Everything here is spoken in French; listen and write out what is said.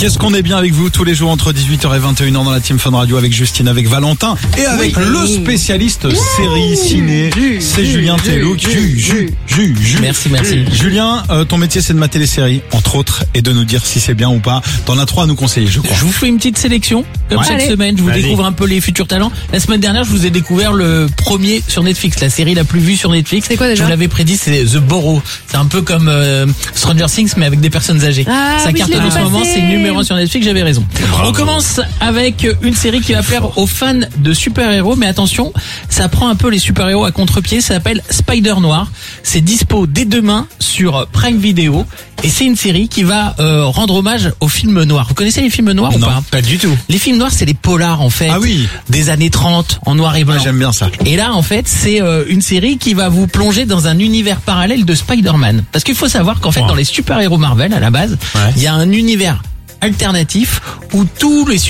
Qu'est-ce qu'on est bien avec vous tous les jours entre 18h et 21h dans la Team Fun Radio avec Justine, avec Valentin et avec le spécialiste série ciné, c'est Julien Telouk. Merci. Julien, ton métier c'est de mater les séries, entre autres, et de nous dire si c'est bien ou pas. T'en as 3 à nous conseiller, je crois. Je vous fais une petite sélection, comme chaque semaine, je vous découvre un peu les futurs talents. La semaine dernière, je vous ai découvert le premier sur Netflix, la série la plus vue sur Netflix. C'est quoi déjà? Je vous l'avais prédit, c'est The Borough. C'est un peu comme Stranger Things, mais avec des personnes âgées. Ça cartonne en ce moment, c'est numéro 1 sur Netflix, j'avais raison. Bravo. On commence avec une série qui va plaire aux fans de super-héros, mais attention, ça prend un peu les super-héros à contre-pied, ça s'appelle Spider Noir. C'est dispo dès demain sur Prime Video. Et c'est une série qui va rendre hommage aux films noirs. Vous connaissez les films noirs ou pas? Non, pas du tout. Les films noirs, c'est les polars en fait. Ah oui. Des années 30 en noir et blanc. J'aime bien ça. Et là, en fait, c'est une série qui va vous plonger dans un univers parallèle de Spider-Man. Parce qu'il faut savoir qu'en fait, dans les super-héros Marvel, à la base, il y a un univers alternatif où tous les